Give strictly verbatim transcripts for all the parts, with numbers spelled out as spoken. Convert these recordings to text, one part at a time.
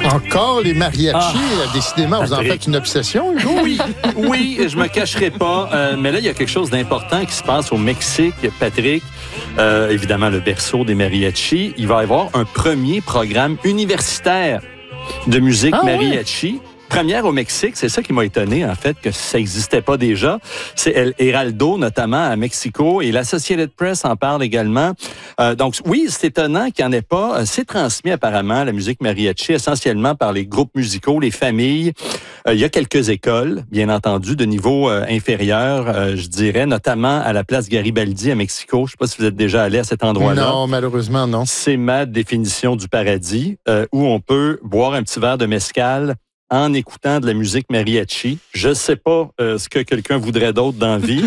Encore les mariachis, Ah, décidément, vous en Patrick. faites une obsession, Hugo? Oui, oui, je me cacherai pas. Euh, mais là, il y a quelque chose d'important qui se passe au Mexique, Patrick. Euh, évidemment, le berceau des mariachis. Il va y avoir un premier programme universitaire de musique Ah, mariachi. Oui. Première au Mexique, c'est ça qui m'a étonné, en fait, que ça n'existait pas déjà. C'est El Heraldo, notamment, à Mexico, et l'Associated Press en parle également. Euh, donc, oui, c'est étonnant qu'il n'y en ait pas. C'est transmis, apparemment, la musique mariachi, essentiellement par les groupes musicaux, les familles. Euh, il y a quelques écoles, bien entendu, de niveau euh, inférieur, euh, je dirais, notamment à la place Garibaldi, à Mexico. Je ne sais pas si vous êtes déjà allé à cet endroit-là. Non, malheureusement, non. C'est ma définition du paradis, euh, où on peut boire un petit verre de mezcal en écoutant de la musique mariachi. Je sais pas euh, ce que quelqu'un voudrait d'autre dans la vie.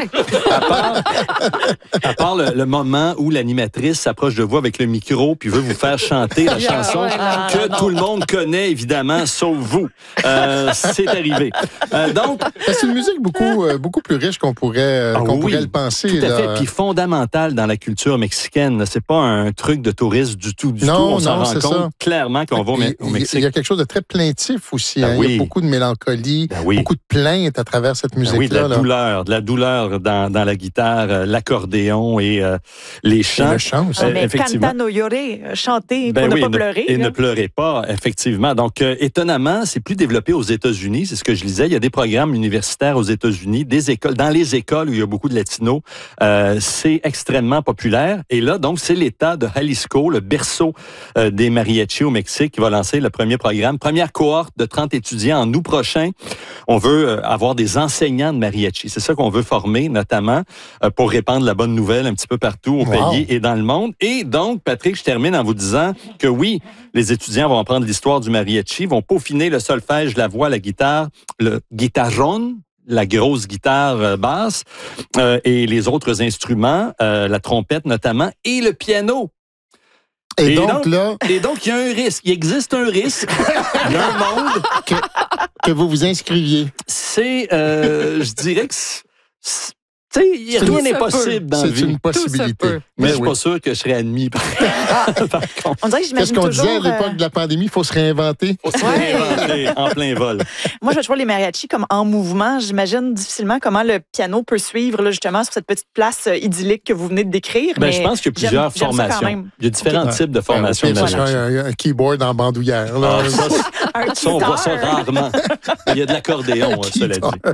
à part, à part le, le moment où l'animatrice s'approche de vous avec le micro puis veut vous faire chanter la chanson que tout le monde connaît, évidemment, sauf vous. Euh, c'est arrivé. Euh, donc... C'est une musique beaucoup, euh, beaucoup plus riche qu'on pourrait, euh, ah, qu'on oui, pourrait le penser. Tout à là. fait, puis fondamentale dans la culture mexicaine. C'est pas un truc de touriste du tout, du non, tout. On s'en non, rend compte ça. clairement qu'on va au, il, au Mexique. Il y a quelque chose de très plaintif aussi. Ben hein. oui. Il y a beaucoup de mélancolie, ben oui. beaucoup de plainte à travers cette musique-là. Ben oui, de la là. douleur, de la douleur dans, dans la guitare, euh, l'accordéon et euh, les chants. Et le chant aussi. Ah, mais effectivement. Canta no llore, chanter Ben pour oui, ne pas et pleurer. Et là. ne pleurez pas, effectivement. Donc, euh, étonnamment, c'est plus développé aux États-Unis. C'est ce que je lisais. Il y a des programmes universitaires aux États-Unis, des écoles, dans les écoles où il y a beaucoup de latinos. Euh, c'est extrêmement populaire. Et là, donc, c'est l'État de Jalisco, le berceau euh, des mariachis au Mexique, qui va lancer le premier programme. Première cohorte de trente étudiants en août prochain. On veut euh, avoir des enseignants de mariachi. C'est ça qu'on veut former, notamment, euh, pour répandre la bonne nouvelle un petit peu partout au wow. pays et dans le monde. Et donc, Patrick, je termine en vous disant que oui, les étudiants vont apprendre l'histoire du mariachi, vont peaufiner le solfège, la voix, la guitare, le guitarrón, la grosse guitare euh, basse, euh, et les autres instruments, euh, la trompette notamment, et le piano. Et, Et donc, donc, là, Et donc, il y a un risque. Il existe un risque. Il y a un monde. que, que vous vous inscriviez. C'est, euh, je dirais que, c'est- tu sais, C'est rien une- n'est possible dans la C'est vie. une possibilité. peut. Mais Mais je suis oui. pas sûr que je serais admis. Par, par contre, On dirait que Qu'est-ce j'imagine qu'on toujours... disait à l'époque euh, de la pandémie? Il faut se réinventer. on se réinventer en plein vol. Moi, je vois toujours les mariachis comme en mouvement. J'imagine difficilement comment le piano peut suivre là, justement sur cette petite place euh, idyllique que vous venez de décrire. Ben, mais je pense qu'il y a plusieurs j'aime- j'aime ça quand formations. même. Il y a différents Okay. types de formations Ouais, de au pire, mariachi. ça sera un, un keyboard en bandoulière. Là. Ah, ça, Un ça, on voit ça guitare. rarement. Il y a de l'accordéon, Un cela guitare. dit.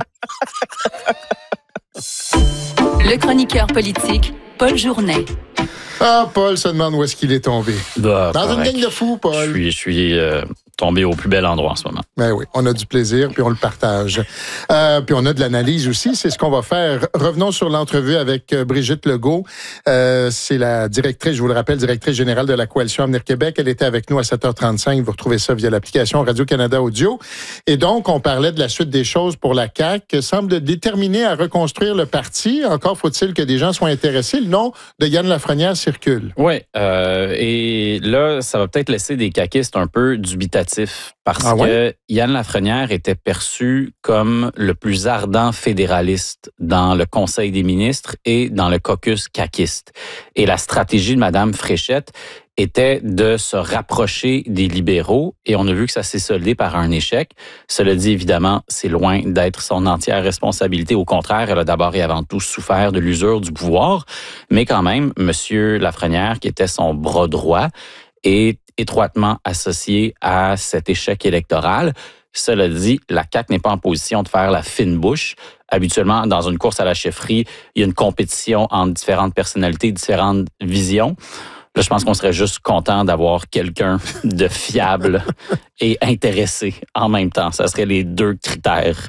Le chroniqueur politique, Paul Journet. Ah, Paul se demande où est-ce qu'il est tombé. Bah, Dans correct. une gang de fous, Paul. Je suis, je suis euh, tombé au plus bel endroit en ce moment. Ben oui, on a du plaisir, puis on le partage. Euh, puis on a de l'analyse aussi, c'est ce qu'on va faire. Revenons sur l'entrevue avec euh, Brigitte Legault. Euh, c'est la directrice, je vous le rappelle, directrice générale de la Coalition Avenir Québec. Elle était avec nous à sept heures trente-cinq. Vous retrouvez ça via l'application Radio-Canada Audio. Et donc, on parlait de la suite des choses pour la C A Q, semble déterminée à reconstruire le parti. Encore faut-il que des gens soient intéressés. Le nom de Yann Lafrenière circule. Oui, euh, et là, ça va peut-être laisser des caquistes un peu dubitatifs parce Ah ouais? que Yann Lafrenière était perçu comme le plus ardent fédéraliste dans le Conseil des ministres et dans le caucus caquiste. Et la stratégie de Mme Fréchette était de se rapprocher des libéraux et on a vu que ça s'est soldé par un échec. Cela dit, évidemment, c'est loin d'être son entière responsabilité. Au contraire, elle a d'abord et avant tout souffert de l'usure du pouvoir. Mais quand même, M. Lafrenière, qui était son bras droit, est étroitement associé à cet échec électoral. Cela dit, la C A Q n'est pas en position de faire la fine bouche. Habituellement, dans une course à la chefferie, il y a une compétition entre différentes personnalités, différentes visions. Là, je pense qu'on serait juste content d'avoir quelqu'un de fiable et intéressé en même temps. Ça serait les deux critères.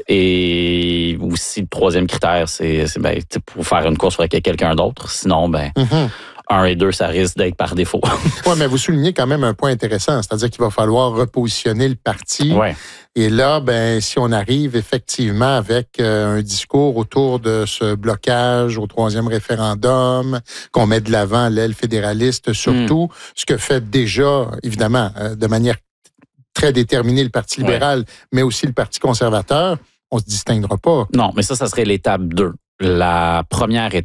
Et aussi, le troisième critère, c'est, c'est ben, pour faire une course, il faudrait qu'il y ait quelqu'un d'autre. Sinon, ben, Mm-hmm. un et deux, ça risque d'être par défaut. Oui, mais vous soulignez quand même un point intéressant, c'est-à-dire qu'il va falloir repositionner le parti. Ouais. Et là, ben, si on arrive effectivement avec euh, un discours autour de ce blocage au troisième référendum, qu'on met de l'avant l'aile fédéraliste, surtout, mm. ce que fait déjà, évidemment, euh, de manière très déterminée le Parti libéral, ouais. mais aussi le Parti conservateur, on se distinguera pas. Non, mais ça, ça serait l'étape deux. La première étape,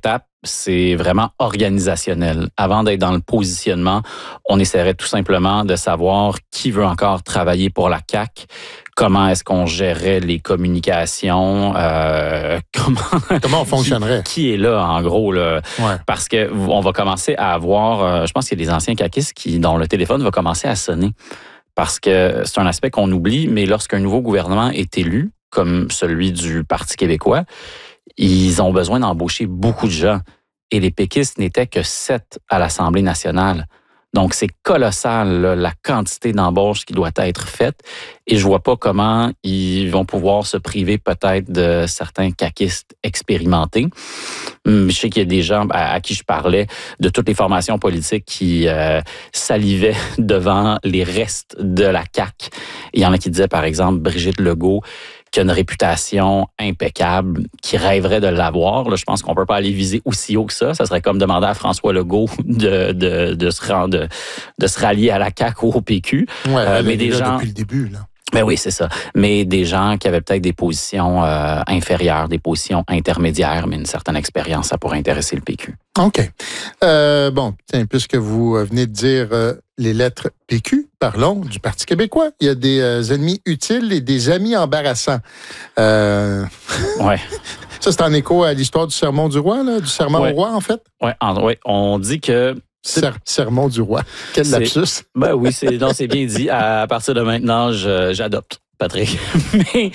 c'est vraiment organisationnel. Avant d'être dans le positionnement, on essaierait tout simplement de savoir qui veut encore travailler pour la C A Q, comment est-ce qu'on gérerait les communications, euh, comment... Comment on fonctionnerait? Qui, qui est là, en gros, là. Ouais. Parce que on va commencer à avoir, euh, je pense qu'il y a des anciens caquistes qui, dont le téléphone va commencer à sonner. Parce que c'est un aspect qu'on oublie, mais lorsqu'un nouveau gouvernement est élu, comme celui du Parti québécois, ils ont besoin d'embaucher beaucoup de gens. Et les péquistes n'étaient que sept à l'Assemblée nationale. Donc, c'est colossal, là, la quantité d'embauches qui doit être faite. Et je vois pas comment ils vont pouvoir se priver peut-être de certains caquistes expérimentés. Je sais qu'il y a des gens à, à qui je parlais de toutes les formations politiques qui euh, salivaient devant les restes de la C A Q. Il y en a qui disaient, par exemple, Brigitte Legault, qui a une réputation impeccable, qui rêverait de l'avoir. Là, je pense qu'on peut pas aller viser aussi haut que ça. Ça serait comme demander à François Legault de, de, de, se, rendre, de, de se rallier à la C A Q ou au P Q. Ouais, euh, mais des là, gens... depuis le début, là. Ben oui, c'est ça. Mais des gens qui avaient peut-être des positions euh, inférieures, des positions intermédiaires, mais une certaine expérience, ça pourrait intéresser le P Q. OK. Euh, bon, tiens, puisque vous venez de dire euh, les lettres P Q, parlons du Parti québécois. Il y a des euh, ennemis utiles et des amis embarrassants. Euh... Ouais. Ça, c'est en écho à l'histoire du sermon du roi, là, du serment ouais. au roi, en fait? Oui, ouais. On dit que... Ser- sermon du roi. Quel c'est, lapsus. Ben oui, c'est, non, c'est bien dit. À, à partir de maintenant, je, j'adopte, Patrick. Mais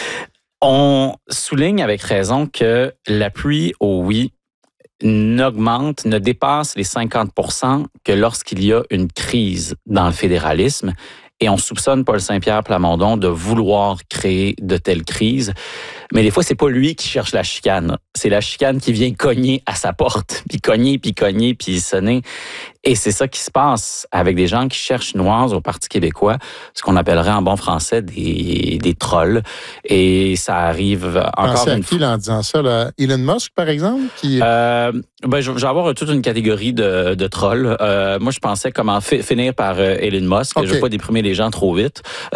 on souligne avec raison que l'appui au oui n'augmente, ne dépasse les cinquante pour cent que lorsqu'il y a une crise dans le fédéralisme. Et on soupçonne Paul Saint-Pierre Plamondon de vouloir créer de telles crises. Mais des fois, c'est pas lui qui cherche la chicane. C'est la chicane qui vient cogner à sa porte, puis cogner, puis cogner, puis sonner. Et c'est ça qui se passe avec des gens qui cherchent noises au Parti québécois, ce qu'on appellerait en bon français des, des trolls. Et ça arrive encore Pensez à une qui, là, en disant ça? Là? Elon Musk, par exemple? Qui... Euh, ben, je, je vais avoir toute une catégorie de, de trolls. Euh, moi, je pensais comment fi- finir par euh, Elon Musk. Okay. Je ne veux pas déprimer les gens trop vite.